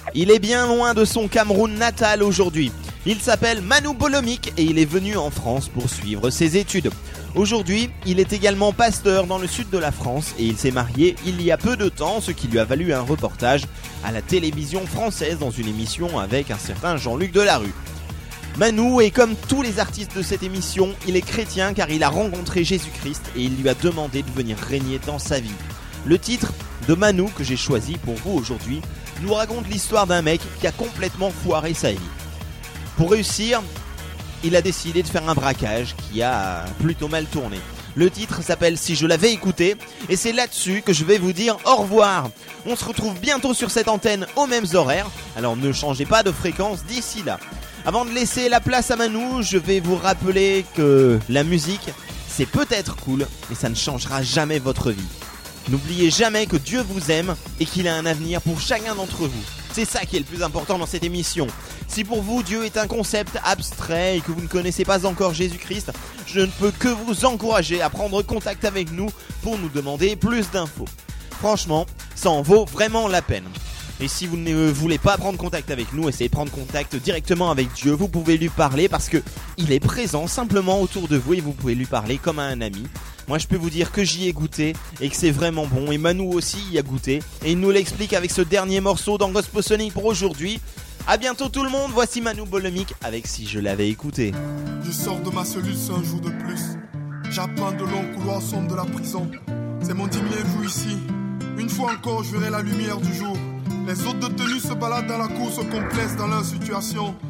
Il est bien loin de son Cameroun natal aujourd'hui. Il s'appelle Manu Bolomik et il est venu en France pour suivre ses études. Aujourd'hui, il est également pasteur dans le sud de la France et il s'est marié il y a peu de temps, ce qui lui a valu un reportage à la télévision française dans une émission avec un certain Jean-Luc Delarue. Manu est comme tous les artistes de cette émission, il est chrétien car il a rencontré Jésus-Christ et il lui a demandé de venir régner dans sa vie. Le titre de Manu que j'ai choisi pour vous aujourd'hui nous raconte l'histoire d'un mec qui a complètement foiré sa vie. Pour réussir, il a décidé de faire un braquage qui a plutôt mal tourné. Le titre s'appelle Si je l'avais écouté et c'est là-dessus que je vais vous dire au revoir. On se retrouve bientôt sur cette antenne aux mêmes horaires, alors ne changez pas de fréquence d'ici là. Avant de laisser la place à Manu, je vais vous rappeler que la musique, c'est peut-être cool, mais ça ne changera jamais votre vie. N'oubliez jamais que Dieu vous aime et qu'il a un avenir pour chacun d'entre vous. C'est ça qui est le plus important dans cette émission. Si pour vous Dieu est un concept abstrait et que vous ne connaissez pas encore Jésus-Christ, je ne peux que vous encourager à prendre contact avec nous pour nous demander plus d'infos. Franchement, ça en vaut vraiment la peine. Et si vous ne voulez pas prendre contact avec nous, essayez de prendre contact directement avec Dieu. Vous pouvez lui parler parce que il est présent simplement autour de vous et vous pouvez lui parler comme à un ami. Moi je peux vous dire que j'y ai goûté et que c'est vraiment bon. Et Manu aussi y a goûté. Et il nous l'explique avec ce dernier morceau dans Gospel Sonic pour aujourd'hui. A bientôt tout le monde, voici Manu Bolomik avec Si je l'avais écouté. Je sors de ma cellule, c'est un jour de plus. J'apprends de longs couloirs sombres de la prison. C'est mon 10e jour ici. Une fois encore, je verrai la lumière du jour. Les autres détenus se baladent dans la course complexe dans leur situation.